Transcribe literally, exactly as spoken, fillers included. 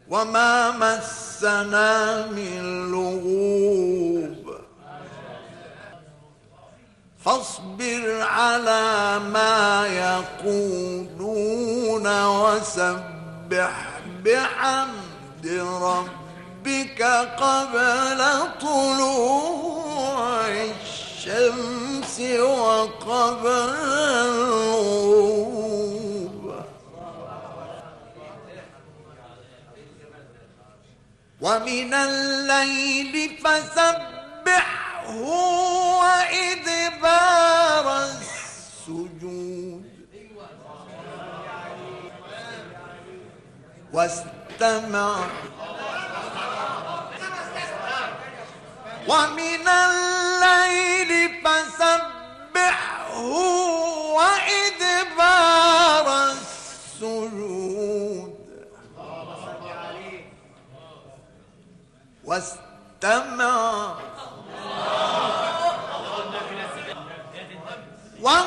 وما مسنا من لغوب فاصبر على ما يقولون وسبح بحمد ربك قبل طلوع الشمس وقبل الغروب ومن الليل فسبحه وإدبار السجود واستمع ومن الليل فسبحه وإدبار السجود واستمع